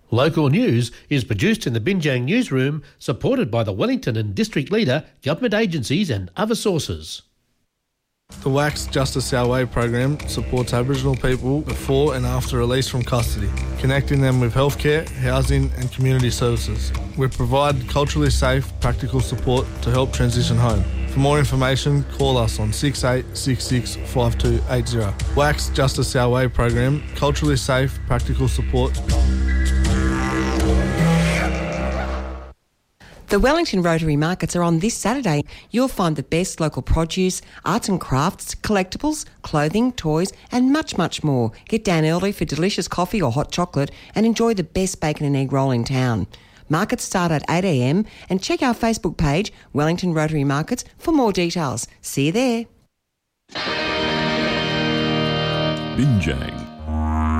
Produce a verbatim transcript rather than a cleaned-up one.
Local news is produced in the Binjang newsroom, supported by the Wellington and District Leader, government agencies and other sources. The W A C Justice Our Way program supports Aboriginal people before and after release from custody, connecting them with healthcare, housing and community services. We provide culturally safe, practical support to help transition home. For more information, call us on six eight six six five two eight zero. W A C Justice Our Way program, culturally safe, practical support. The Wellington Rotary Markets are on this Saturday. You'll find the best local produce, arts and crafts, collectibles, clothing, toys and much, much more. Get down early for delicious coffee or hot chocolate and enjoy the best bacon and egg roll in town. Markets start at eight a m and check our Facebook page, Wellington Rotary Markets, for more details. See you there. Binjang.